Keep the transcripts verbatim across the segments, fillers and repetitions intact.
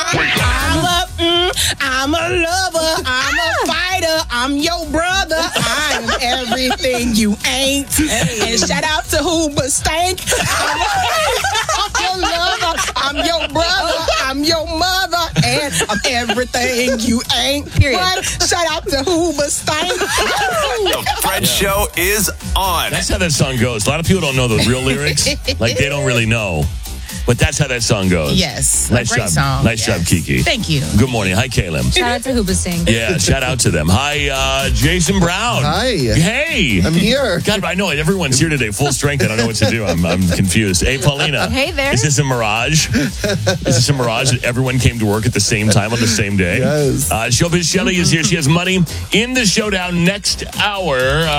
I'm a, mm, I'm a lover. I'm a fighter. I'm your brother. I am everything you ain't. Hey. And shout out to Hooba Stank. I'm, I'm your lover. I'm your brother. I'm your mother. And I'm everything you ain't. Period. But shout out to Hooba Stank. The Fred yeah. Show is on. That's how that song goes. A lot of people don't know the real lyrics. Like, they don't really know. But that's how that song goes. Yes. Nice great job. Song. Nice yes. job, Kiki. Thank you. Good morning. Hi, Caleb. Shout out to Hubasing. Yeah, shout out to them. Hi, uh, Jason Brown. Hi. Hey. I'm here. God, I know everyone's here today, full strength. I don't know what to do. I'm, I'm confused. Hey, Paulina. Hey there. Is this a mirage? Is this a mirage that everyone came to work at the same time on the same day? Yes. Uh, Showbiz Shelley is here. She has money in the showdown next hour.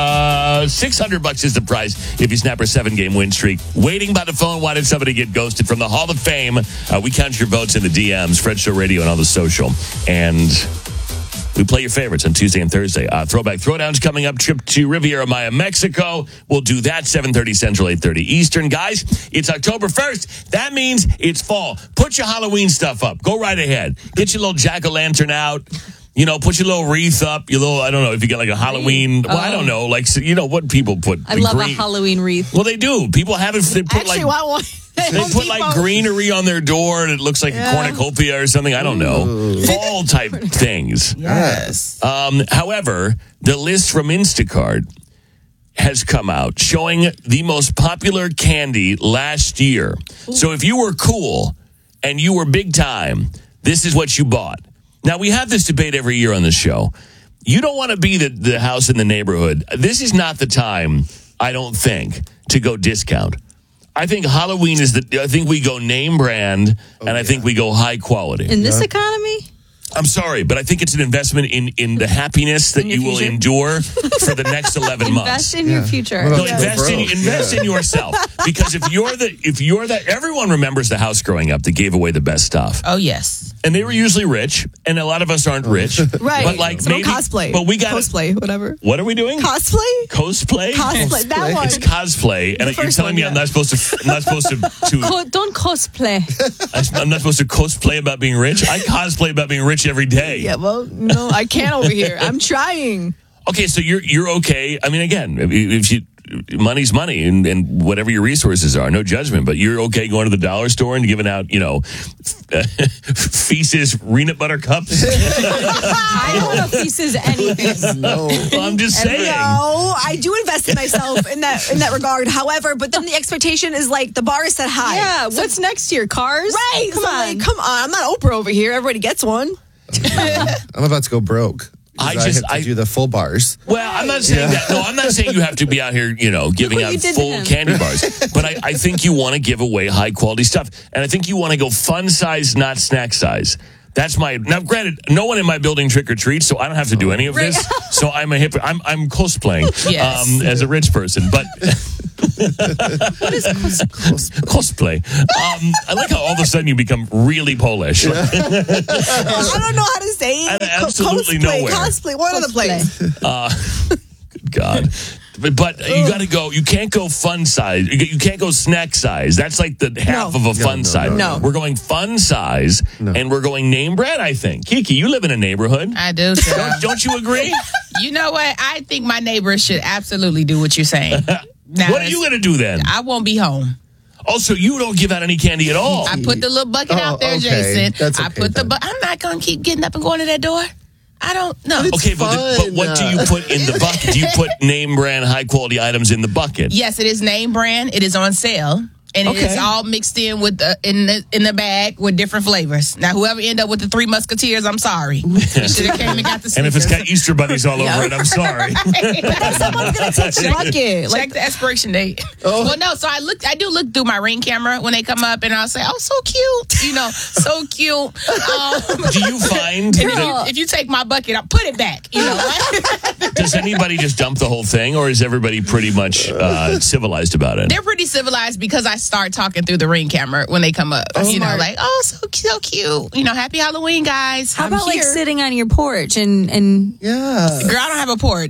Uh, six hundred bucks is the prize if you snap her seven-game win streak. Waiting by the phone. Why did somebody get ghosted from the Hall of Fame? Uh, we count your votes in the D Ms, Fred Show Radio, and all the social. And we play your favorites on Tuesday and Thursday. Uh, Throwback Throwdown's coming up. Trip to Riviera Maya, Mexico. We'll do that seven thirty Central, eight thirty Eastern. Guys, it's October first. That means it's fall. Put your Halloween stuff up. Go right ahead. Get your little jack-o'-lantern out. You know, put your little wreath up, your little, I don't know, if you get like a Halloween, well, oh. I don't know, like, you know, what people put. I love green. a Halloween wreath. Well, they do. People have it, they put Actually, like. why one? They put like greenery on their door and it looks like yeah. a cornucopia or something. I don't know. Fall type things. Yes. Um, however, the list from Instacart has come out showing the most popular candy last year. Ooh. So if you were cool and you were big time, this is what you bought. Now, we have this debate every year on the show. You don't want to be the, the house in the neighborhood. This is not the time, I don't think, to go discount. I think Halloween is the, I think we go name brand, oh, and I yeah. think we go high quality. In this yeah. economy? I'm sorry, but I think it's an investment in, in the happiness that you future? will endure for the next eleven invest months. Invest in yeah. your future. No, invest in invest yeah. in yourself. Because if you're the if you're that everyone remembers the house growing up that gave away the best stuff. Oh yes. And they were usually rich, and a lot of us aren't rich. Right. But like so maybe cosplay. But we got cosplay, whatever. What are we doing? Cosplay? Cosplay? Cosplay. That one. It's cosplay. And you're telling one, me yeah. I'm not supposed to I'm not supposed to, to Co- don't cosplay. I'm not supposed to cosplay about being rich. I cosplay about being rich every day. Yeah, well, no, I can't over here. I'm trying. Okay, so you're you're okay. I mean, again, if you money's money, and, and whatever your resources are, no judgment. But you're okay going to the dollar store and giving out, you know, Feces Renut Butter cups. I don't know Feces anything. No, well, I'm just saying. No, I do invest in myself in that in that regard. However, but then the expectation is like the bar is set high. Yeah, so what's next year? Cars? Right? Come so on, like, come on. I'm not Oprah over here. Everybody gets one. I'm about to go broke. I I just have to I do the full bars. Well, I'm not saying yeah. that. No, I'm not saying you have to be out here, you know, giving out full candy bars. But I, I think you want to give away high quality stuff, and I think you want to go fun size, not snack size. That's my now. Granted, no one in my building trick or treats, so I don't have to do any of this. So I'm a hip. I'm I'm cosplaying yes. um, as a rich person, but. What is cos- cosplay? Cosplay. Um, I like how all of a sudden you become really Polish. Yeah. I don't know how to say it. Absolutely cosplay, nowhere. Cosplay. What other place? Uh, good God. But, but you got to go. You can't go fun size. You, you can't go snack size. That's like the half no. of a fun no, no, size. No, no. We're going fun size, no. and we're going name brand. I think. Kiki, you live in a neighborhood. I do. So. Don't, don't you agree? You know what? I think my neighbors should absolutely do what you're saying. Now, what are you going to do then? I won't be home. Also, you don't give out any candy at all. I put the little bucket oh, out there, okay. Jason. That's okay, I put the. Bu- I'm not going to keep getting up and going to that door. I don't know. Okay, but, the, but what do you put in the bucket? Do you put name brand, high quality items in the bucket? Yes, it is name brand. It is on sale. And okay. it is all mixed in with the, in the in the bag with different flavors. Now, whoever end up with the Three Musketeers, I'm sorry. You should have came and got the. And if it's got Easter bunnies all over it, I'm sorry. But then someone's gonna touch the bucket. Check the expiration date. Oh. Well, no. So I look. I do look through my Ring camera when they come up, and I'll say, "Oh, so cute." You know, so cute. Um, do you find if you, if you take my bucket, I'll put it back. You know. Right? Does anybody just dump the whole thing, or is everybody pretty much uh, civilized about it? They're pretty civilized because I start talking through the Ring camera when they come up. Oh, you know, like, oh, so so cute. You know, happy Halloween, guys. How I'm about here. like sitting on your porch and and yeah, girl, I don't have a porch.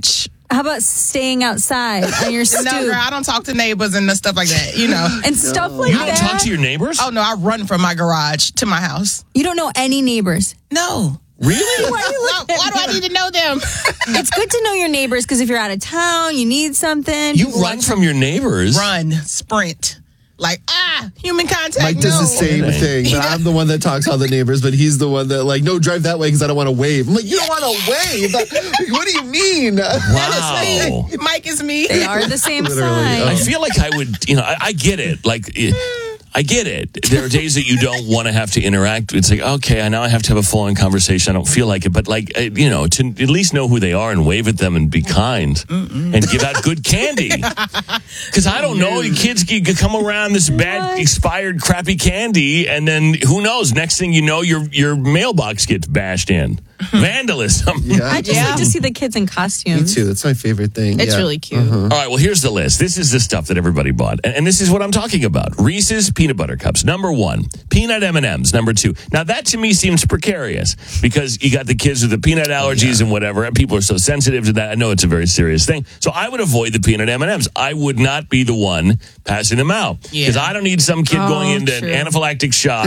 How about staying outside on your stoop? No, girl, I don't talk to neighbors and stuff like that, you know. And stuff like You don't that. talk to your neighbors? Oh, no, I run from my garage to my house. You don't know any neighbors. No. Really? Why, why, why do I need to know them? It's good to know your neighbors because if you're out of town, you need something. You people run want- from your neighbors? Run, sprint. Like, ah, human contact, Mike does no. the same thing. But I'm the one that talks to all the neighbors, but he's the one that like, no, drive that way because I don't want to wave. I'm like, you don't want to wave? What do you mean? Wow. Mike is me. They are the same Literally, size. I feel like I would, you know, I, I get it. Like, eh, I get it. There are days that you don't want to have to interact. It's like, okay, I now I have to have a full-on conversation. I don't feel like it. But, like, eh, you know, to at least know who they are and wave at them and be kind Mm-mm. and give out good candy. Because I don't know, the kids could could come around this bad, expired, crappy candy, and then who knows? Next thing you know, your your mailbox gets bashed in. Vandalism. Yeah. I just Yeah. like to see the kids in Me costumes. too. That's my favorite thing. It's yeah. really cute. Uh-huh. All right, well, here's the list. This is the stuff that everybody bought. And, and this is what I'm talking about. Reese's Peanut Butter Cups, number one. Peanut M and M's, number two. Now, that to me seems precarious because you got the kids with the peanut allergies and whatever, and people are so sensitive to that. I know it's a very serious thing. So I would avoid the peanut M and M's. I would not be the one passing them out because Yeah. I don't need some kid Oh, going into true. anaphylactic shock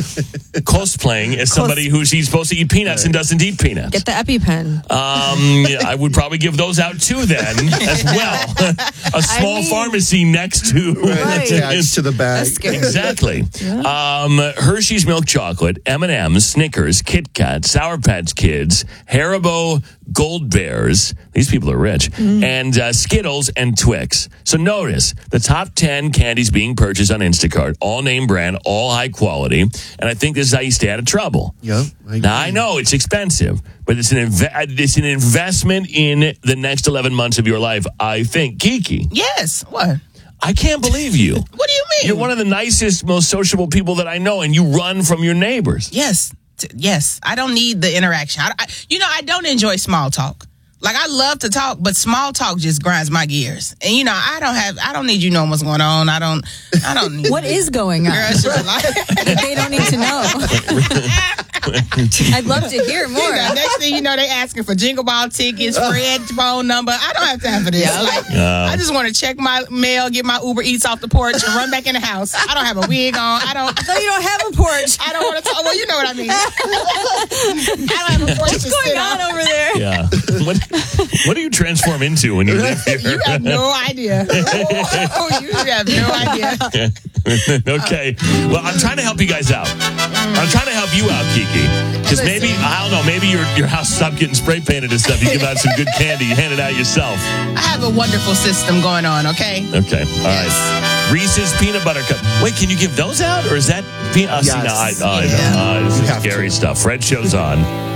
cosplaying as somebody who's he's supposed to eat peanuts and doesn't eat peanuts. Get the EpiPen. Um, yeah, I would probably give those out too then as well. A small mean- pharmacy next to Right. Attached to the bag. exactly. Um, Hershey's milk chocolate, M and M's, Snickers, Kit Kat, Sour Patch Kids, Haribo Gold Bears. These people are rich. And uh, Skittles and Twix. So notice the top ten candies being purchased on Instacart, all name brand, all high quality. And I think this is how you stay out of trouble. Yep. I Now, I agree. know it's expensive, but it's an inve- it's an investment in the next eleven months of your life, I think. Kiki, Yes. What? I can't believe you. What do you mean? You're one of the nicest, most sociable people that I know, and you run from your neighbors. Yes. T- Yes. I don't need the interaction. I, I, you know, I don't enjoy small talk. Like, I love to talk, but small talk just grinds my gears. And, you know, I don't have, I don't need you knowing what's going on. I don't, I don't need What is going on? Girl, it's just like, They don't need to know. I'd love to hear more. you know, next thing you know, they asking for Jingle Ball tickets, Fred's phone number. I don't have time for this. Like, I just want to check my mail, get my Uber Eats off the porch, and run back in the house. I don't have a wig on. I don't. No, you don't have a porch. I don't want to talk. Well, you know what I mean. I don't have a porch to What's sit going on on. over there? Yeah. What, what do you transform into when you live here? You have no idea. Oh, you have no idea. Okay. Well, I'm trying to help you guys out. I'm trying to help you out, Kiki. Because maybe, I don't know, maybe your, your house stopped getting spray painted and stuff. You give out some good candy. You hand it out yourself. I have a wonderful system going on, okay? Okay. All right. Reese's Peanut Butter Cup. Wait, can you give those out? Or is that peanut? Oh, see, Yes. no, I, oh, I- Yeah. uh, this You is have scary to. stuff. Fred show's on.